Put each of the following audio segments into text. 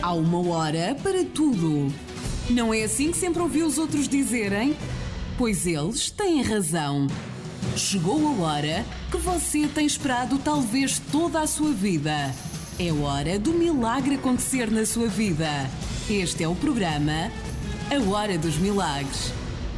Há uma hora para tudo. Não é assim que sempre ouvi os outros dizerem? Pois eles têm razão. Chegou a hora que você tem esperado talvez toda a sua vida. É hora do milagre acontecer na sua vida. Este é o programa A Hora dos Milagres.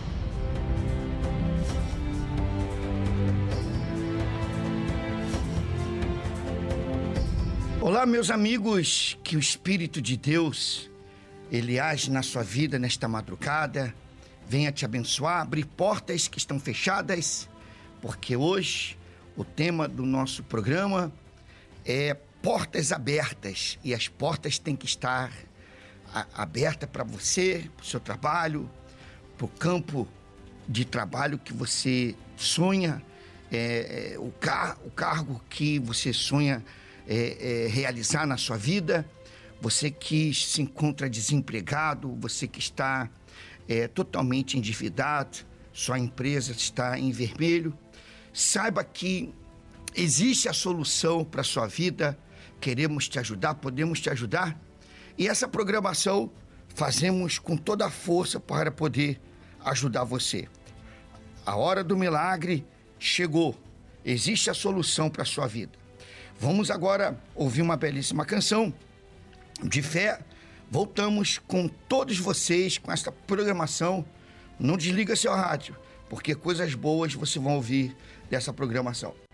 Olá, meus amigos, que o Espírito de Deus, Ele age na sua vida nesta madrugada, venha te abençoar, abrir portas que estão fechadas, porque hoje o tema do nosso programa é portas abertas, e as portas têm que estar abertas para você, para o seu trabalho, para o campo de trabalho que você sonha, o cargo que você sonha realizar na sua vida, você que se encontra desempregado, você que está totalmente endividado, sua empresa está em vermelho, saiba que existe a solução para a sua vida, queremos te ajudar, podemos te ajudar, e essa programação fazemos com toda a força para poder ajudar você. A hora do milagre chegou, existe a solução para a sua vida. Vamos agora ouvir uma belíssima canção de fé. Voltamos com todos vocês com esta programação. Não desliga seu rádio, porque coisas boas vocês vão ouvir dessa programação.